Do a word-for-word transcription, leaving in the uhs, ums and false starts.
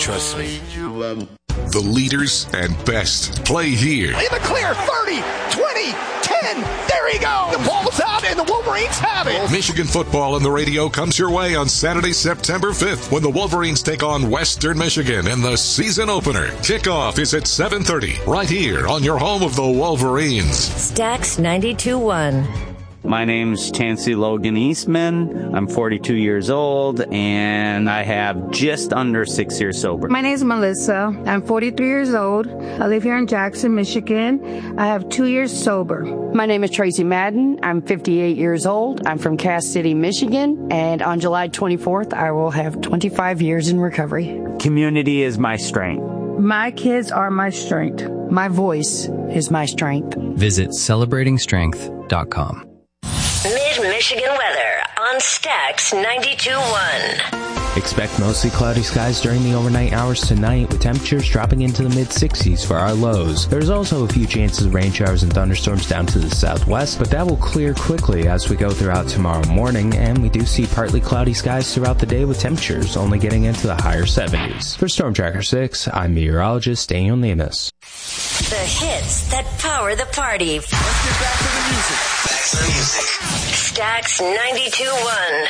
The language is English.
Trust me. The leaders and best play here. In the clear, thirty, twenty, ten. There he goes. The ball's out, and the Wolverines have it. Michigan football on the radio comes your way on Saturday, September fifth, when the Wolverines take on Western Michigan in the season opener. Kickoff is at seven thirty, right here on your home of the Wolverines. Stax ninety-two point one. My name's Chancey Logan Eastman. I'm forty-two years old, and I have just under six years sober. My name's Melissa. I'm forty-three years old. I live here in Jackson, Michigan. I have two years sober. My name is Tracy Madden. I'm fifty-eight years old. I'm from Cass City, Michigan, and on July twenty-fourth, I will have twenty-five years in recovery. Community is my strength. My kids are my strength. My voice is my strength. Visit celebrating strength dot com. Mid-Michigan weather on Stax ninety-two point one. Expect mostly cloudy skies during the overnight hours tonight, with temperatures dropping into the mid-sixties for our lows. There's also a few chances of rain showers and thunderstorms down to the southwest, but that will clear quickly as we go throughout tomorrow morning, and we do see partly cloudy skies throughout the day with temperatures only getting into the higher seventies. For Storm Tracker six, I'm meteorologist Daniel Nemus. The hits that power the party. Let's get back to the music. Back to the music. Stax ninety-two point one.